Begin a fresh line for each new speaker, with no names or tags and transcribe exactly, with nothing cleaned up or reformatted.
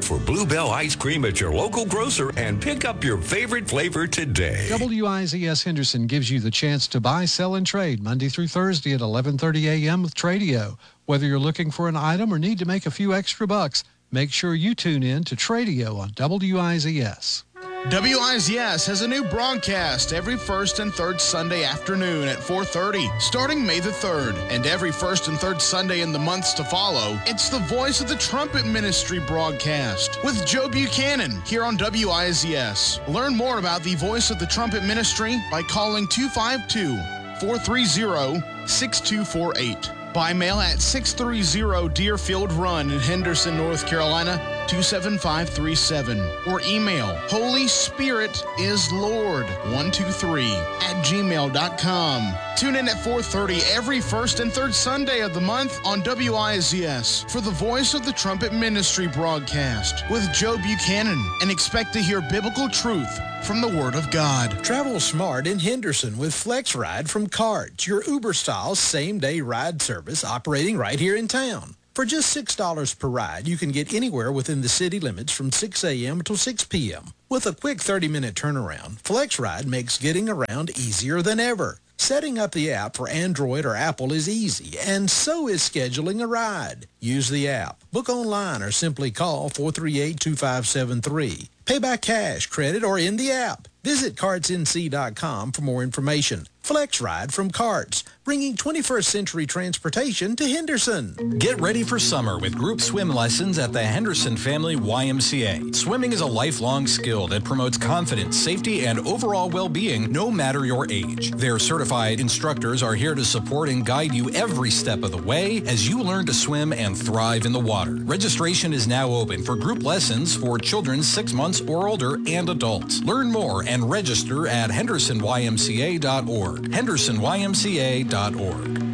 for Bluebell ice cream at your local grocer and pick up your favorite flavor today.
W I Z S Henderson gives you the chance to buy, sell, and trade Monday through Thursday at eleven thirty a.m. with Tradio. Whether you're looking for an item or need to make a few extra bucks, make sure you tune in to Tradio on W I Z S.
W I Z S has a new broadcast every first and third Sunday afternoon at four thirty, starting May the third. And every first and third Sunday in the months to follow, it's the Voice of the Trumpet Ministry broadcast with Joe Buchanan here on W I Z S. Learn more about the Voice of the Trumpet Ministry by calling two five two, four three zero, six two four eight. By mail at six thirty Deerfield Run in Henderson, North Carolina, two seven five three seven. Or email Holy Spirit is Lord one two three at gmail dot com. Tune in at four thirty every first and third Sunday of the month on W I Z S for the Voice of the Trumpet Ministry broadcast with Joe Buchanan, and expect to hear biblical truth from the Word of God.
Travel smart in Henderson with FlexRide from Cards, your Uber-style same-day ride service operating right here in town. For just six dollars per ride, you can get anywhere within the city limits from six a.m. until six p.m. With a quick thirty-minute turnaround, FlexRide makes getting around easier than ever. Setting up the app for Android or Apple is easy, and so is scheduling a ride. Use the app, book online, or simply call four three eight, two five seven three. Pay by cash, credit, or in the app. Visit cards n c dot com for more information. FlexRide from Cards, bringing twenty-first century transportation to Henderson.
Get ready for summer with group swim lessons at the Henderson Family Y M C A. Swimming is a lifelong skill that promotes confidence, safety, and overall well-being no matter your age. Their certified instructors are here to support and guide you every step of the way as you learn to swim and thrive in the water. Registration is now open for group lessons for children six months or older and adults. Learn more and register at henderson y m c a dot org. henderson y m c a dot org.